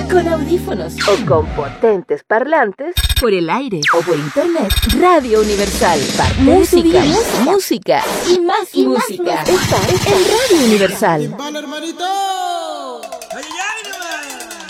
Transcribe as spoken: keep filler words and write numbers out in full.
con audífonos o con potentes parlantes, por el aire o por internet. Radio Universal. Parte música, de música, música y más y música. Más música. Esta es en Radio Universal. ¡Vale, hermanito!